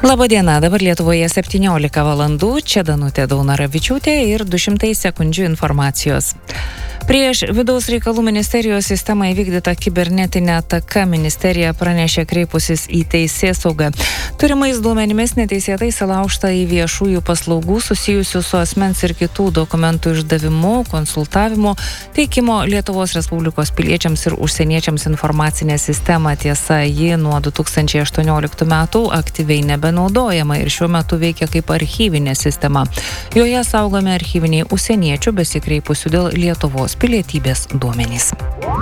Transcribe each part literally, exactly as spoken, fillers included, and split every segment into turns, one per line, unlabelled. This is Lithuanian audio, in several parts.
Labadiena, dabar Lietuvoje septyniolika valandų, čia Danutė Daunaravičiūtė ir du šimtai sekundžių informacijos. Prieš vidaus reikalų ministerijos sistemą įvykdytą kibernetinę ataką ministerija pranešė kreipusis į teisėsaugą. Turimais duomenimis neteisėtai įsilaužta į viešųjų paslaugų susijusių su asmens ir kitų dokumentų išdavimu, konsultavimu, teikimo Lietuvos Respublikos piliečiams ir užsieniečiams informacinę sistemą. Tiesa, ji nuo du tūkstančiai aštuonioliktų metų aktyviai nebenaudojama ir šiuo metu veikia kaip archyvinė sistema. Joje saugomi archyviniai užsieniečių besikreipusių dėl Lietuvos pilietybės duomenys.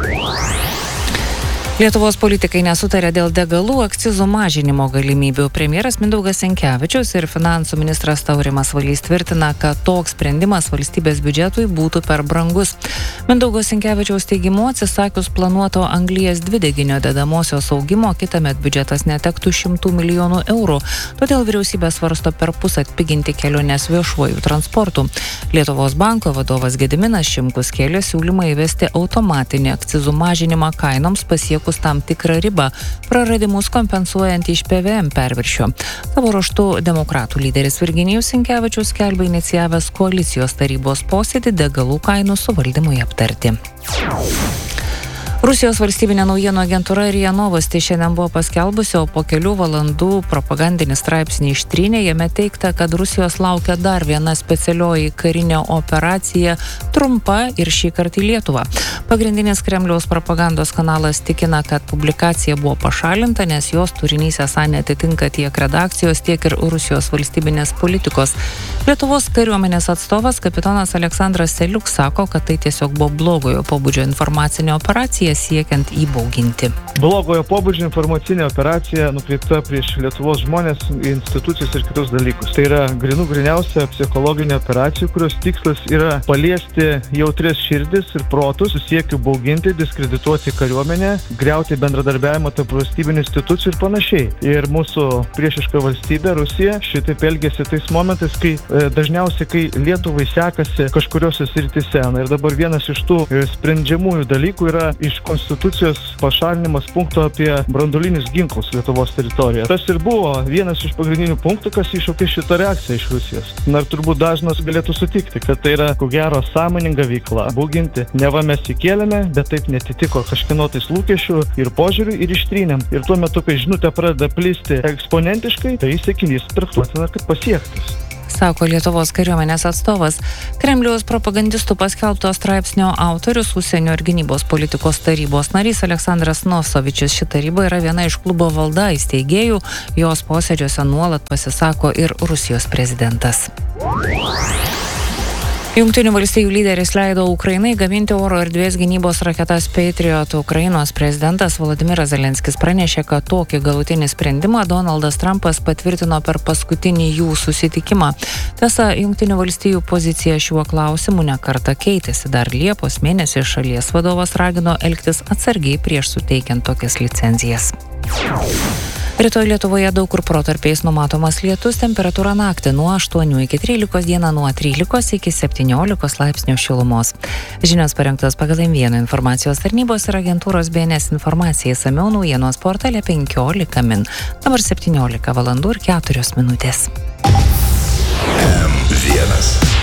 Lietuvos politikai nesutarė dėl degalų akcizų mažinimo galimybių. Premjeras Mindaugas Sinkevičius ir finansų ministras Taurimas Valys tvirtina, kad toks sprendimas valstybės biudžetui būtų per brangus. Mindaugo Sinkevičiaus teigimu, atsisakius planuoto anglies dvideginio dedamosios augimo, kitąmet biudžetas netektų šimtų milijonų eurų. Todėl vyriausybė svarsto per pusę atpiginti keliones viešuoju transportu. Lietuvos banko vadovas Gediminas Šimkus kėlė siūlymą įvesti automatinį akcizų mažinimą kainoms pasiekus tam tikrą ribą, praradimus kompensuojant iš P V M perviršio. Savo ruožtu demokratų lyderis Virginijus Sinkevičius skelbia inicijavęs koalicijos tarybos posėdį degalų kainų suvaldymui aptarti. Rusijos valstybinė naujienų agentūra RIA Novosti šiandien buvo paskelbusi, o po kelių valandų propagandinį straipsnį ištrynė. Jame teigta, kad Rusijos laukia dar viena specialioji karinė operacija, trumpa ir šį kartą į Lietuvą. Pagrindinis Kremliaus propagandos kanalas tikina, kad publikacija buvo pašalinta, nes jos turinys esą netitinka tiek redakcijos, tiek ir Rusijos valstybinės politikos. Lietuvos kariuomenės atstovas kapitonas Aleksandras Seliuk sako, kad tai tiesiog buvo blogojo pobūdžio informacinė operacija siekiant įbauginti.
Blogojo pobūdžio informacinė operacija nukreipta prieš Lietuvos žmonės, institucijas ir kitus dalykus. Tai yra grinų griniausia psichologinė operacija, kurios tikslas yra paliesti jautrias širdis ir protus, su siekiu bauginti, diskredituoti kariuomenę, griauti bendradarbiavimą tarp valstybinių institucijų ir panašiai. Ir mūsų priešiška valstybė, Rusija, šitaip elgėsi tais momentais, kai e, dažniausiai, kai Lietuvai sekasi kažkuriuose srityse. Na, ir dabar vienas iš tų e, sprendžiamųjų dalykų yra iš konstitucijos pašalinimas punkto apie branduolinius ginklus Lietuvos teritorijoje. Tas ir buvo vienas iš pagrindinių punktų, kas iššaukė šitą reakciją iš Rusijos. Na ir turbūt dažnas galėtų sutikti, kad tai yra, ko gero, sąmoninga veikla. Bauginti. Neva mes įkėlėme, bet taip netitiko kažkieno tais lūkesčių ir požiūrių ir ištrynėm. Ir tuo metu, kai žinutė pradeda plisti eksponentiškai, tai sakinys traktuotina kaip pasiektas.
Sako Lietuvos kariuomenės atstovas. Kremliaus propagandistų paskelbto straipsnio autorius, užsienio ir gynybos politikos tarybos narys Aleksandras Nosovičius. Ši taryba yra viena iš klubo Valda įsteigėjų. Jos posėdžiuose nuolat pasisako ir Rusijos prezidentas. Jungtinių valstijų lyderis leido Ukrainai gaminti oro erdvės gynybos raketas Patriot. Ukrainos prezidentas Volodymyras Zelenskis pranešė, kad tokį galutinį sprendimą Donaldas Trumpas patvirtino per paskutinį jų susitikimą. Tiesa, Jungtinių valstijų pozicija šiuo klausimu ne kartą keitėsi. Dar Liepos mėnesį šalies vadovas ragino elgtis atsargiai prieš suteikiant tokias licenzijas. Rytoj Lietuvoje daug kur protarpiais numatomas lietus, temperatūra naktį nuo aštuonių iki trylikos, dieną nuo trylikos iki septyniolikos laipsnių šilumos. Žinios parengtos pagal M vieną informacijos tarnybos ir agentūros B N S informacija, išsamiau naujienos portale penkiolika min. Dabar septyniolika valandų ir keturios minutės.
M vienas.